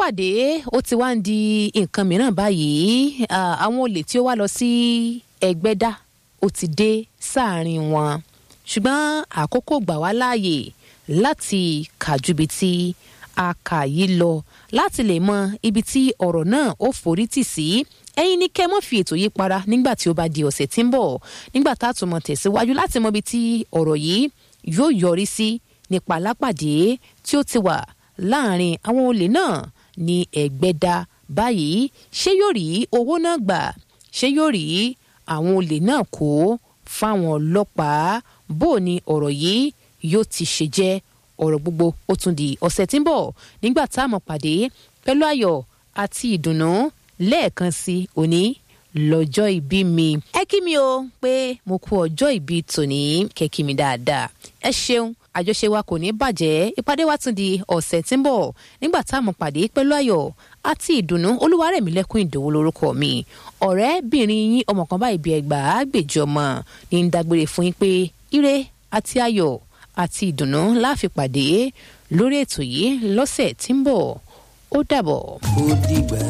ìpàdé ó ti wá ń di nǹkan mìíràn báyìí. Àwọn olè tí ó wá lọ sí Ẹgbẹ́dá ó ti dé sáàrin wọn, ṣùgbọ́n àkókò gbà wá láàyè láti kàjúbi tí a kà yìí lọ láti lè mọ ibi tí ọ̀rọ̀ náà ó forí tì sí. Ẹ̀yin ní kẹ́ mọ́ fi ètò yìí para nígbà tí ó bá di ọ̀sẹ̀ tí ń bọ̀, nígbà tá a tún mọ̀ tẹ̀síwájú láti mọ ibi tí ọ̀rọ̀ yìí yóò yọrí sí nípa alápàdé tí ó ti wà láàrin àwọn olè náà ní Ẹgbẹ́dá báyìí. Ṣé yóò rí owó náà gbà? Ṣé yóò rí àwọn olè náà kó fáwọn ọlọ́pàá? Bó ni ọ̀rọ̀ yìí yóò ti ṣe jẹ́? Ọ̀rọ̀ gbogbo ó tún di ọ̀sẹ̀ tí ń bọ̀ nígbà tá a mọ̀ pàdé pẹ̀lú ayọ̀ àti ìdùnnú. Lẹ́ẹ̀kan sí òní lọ́jọ́ ìbí mi. Ẹ kí mi o pé mo kú ọjọ́ ìbí tòní, kẹ́ kí mi dáadáa. Ẹ ṣeun, àjọṣe wa kò ní bàjẹ́. Ìpàdé wa tún di ọ̀sẹ̀ tí ń bọ̀ nígbà tá a mọ̀ pàdé pẹ̀lú ayọ̀ àti ìdùnnú. Olúwarẹ̀mílẹ́kún Ìdòwú lórúkọ mi. Ọ̀rẹ́bìnrin yín ọmọ kan báyìí bí ẹgbàágbèje ọmọ ní ń dágbére fún yín pé ire àti ayọ̀ àti ìdùnnú la fi pàdé lórí ètò yìí lọ́sẹ̀ tí ń bọ̀. Ó dàbọ̀. Ó dìgbà.